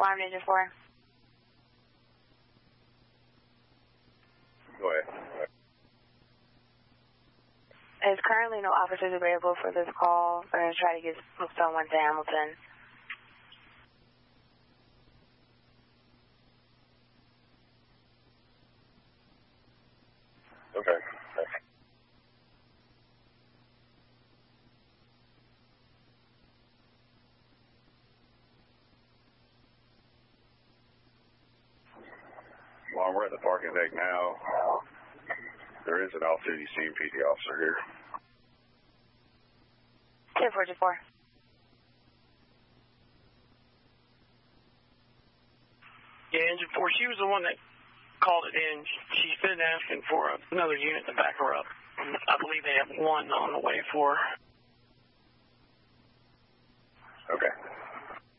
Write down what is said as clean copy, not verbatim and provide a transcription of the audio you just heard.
Alarm Engine 4. Go ahead. There's currently no officers available for this call. We're going to try to get someone to Hamilton. Okay. Well, we're at the parking deck now. There is an off-duty CMPD officer here. 1044. Yeah, Engine 4, she was the one that called it in. She's been asking for another unit to back her up. I believe they have one on the way for her.